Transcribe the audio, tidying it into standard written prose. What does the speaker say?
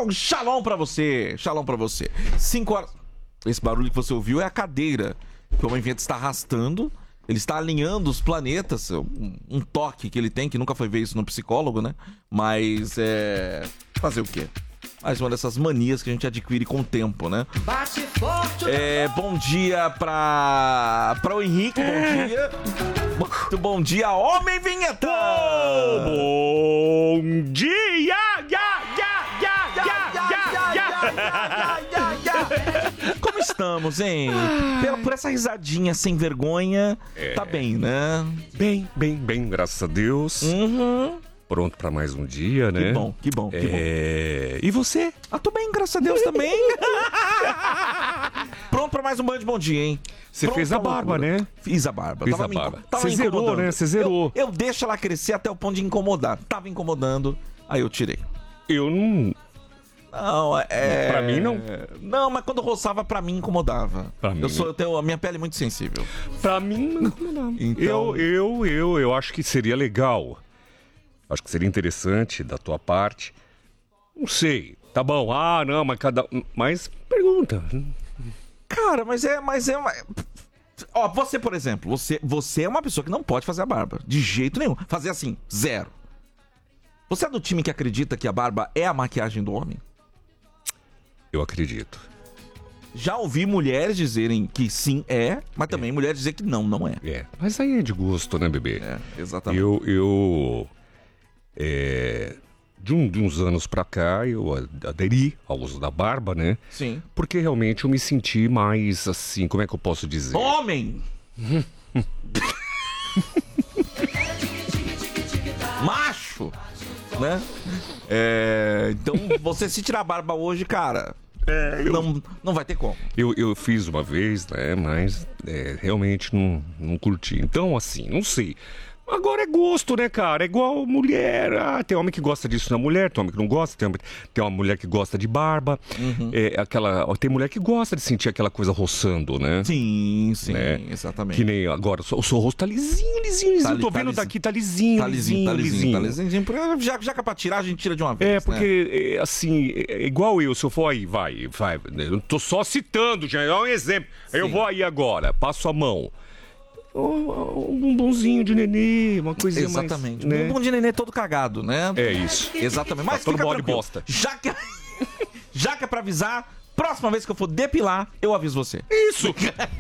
Shalom pra você. Shalom pra você. 5 horas... Esse barulho que você ouviu é a cadeira que o Homem Vento está arrastando. Ele está alinhando os planetas. Um toque que ele tem, que nunca foi ver isso no psicólogo, né? Mas fazer o quê? Mais uma dessas manias que a gente adquire com o tempo, né? Bate forte. Bom dia pra o Henrique, bom dia. Muito bom dia, Homem Vinhetão! Bom dia! Como estamos, hein? Por essa risadinha sem vergonha, tá bem, né? Bem, graças a Deus. Pronto pra mais um dia, né? Que bom. E você? Tô bem, graças a Deus também. Pronto pra mais um Band Bom Dia, hein? Você fez a barba, né? Fiz a barba. Fiz a barba. Você zerou, né? Você zerou. Eu deixo ela crescer até o ponto de incomodar. Tava incomodando, aí eu tirei. Eu não... Não, Pra mim, não? Não, mas quando roçava, pra mim incomodava. Pra mim, a minha pele é muito sensível. Pra mim, não. Então... Eu acho que seria legal. Acho que seria interessante da tua parte. Não sei. Tá bom. Não, mas Mas pergunta. Cara, mas é... Ó, você, por exemplo, você é uma pessoa que não pode fazer a barba. De jeito nenhum. Fazer assim, zero. Você é do time que acredita que a barba é a maquiagem do homem? Eu acredito. Já ouvi mulheres dizerem que sim, mas também mulheres dizer que não é. Mas aí é de gosto, né, bebê? Exatamente. De uns anos pra cá, eu aderi ao uso da barba, né? Sim. Porque realmente eu me senti mais, assim, como é que eu posso dizer? Homem! Macho! Né? Então, você se tirar a barba hoje, cara... Não vai ter como. Eu fiz uma vez, né? Mas realmente não curti. Então, assim, não sei. Agora é gosto, né, cara? É igual mulher. Tem homem que gosta disso na mulher, tem homem que não gosta, tem uma mulher que gosta de barba. Tem mulher que gosta de sentir aquela coisa roçando, né? Sim, né? Exatamente. Que nem agora, o seu rosto tá lisinho. Tô vendo daqui, tá lisinho. Tá lisinho. Já que é pra tirar, a gente tira de uma vez. Porque, assim, igual eu, se eu for aí, vai. Eu tô só citando, já é um exemplo. Sim. Eu vou aí agora, passo a mão. Um bumbumzinho de nenê, uma coisinha exatamente. mais... Um bumbum de nenê todo cagado, né? É isso. Exatamente. Mas todo fica bode tranquilo. bosta. Já que é pra avisar, próxima vez que eu for depilar, eu aviso você. Isso!